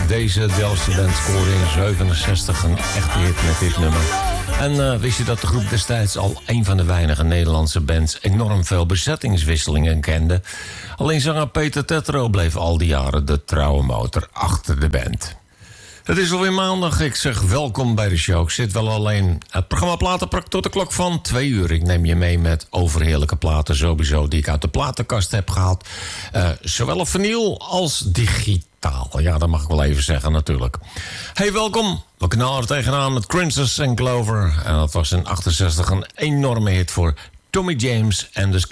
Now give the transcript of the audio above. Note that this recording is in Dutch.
Deze Delftse band scoorde in 67 een echte hit met dit nummer. En wist je dat de groep destijds al een van de weinige Nederlandse bands enorm veel bezettingswisselingen kende? Alleen zanger Peter Tetro bleef al die jaren de trouwe motor achter de band. Het is alweer maandag. Ik zeg welkom bij de show. Ik zit wel alleen. Het programma Platenprak tot de klok van 2 uur. Ik neem je mee met overheerlijke platen sowieso die ik uit de platenkast heb gehaald. Zowel op vinyl als digitaal. Ja, dat mag ik wel even zeggen natuurlijk. Hey, welkom. We knallen er tegenaan met Princess and Clover. En dat was in 68 een enorme hit voor Tommy James en de